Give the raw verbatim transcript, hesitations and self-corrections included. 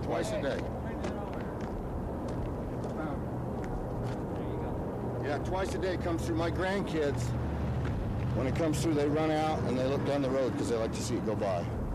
twice a day. Yeah, twice a day it comes through. My grandkids, when it comes through, they run out and they look down the road because they like to see it go by.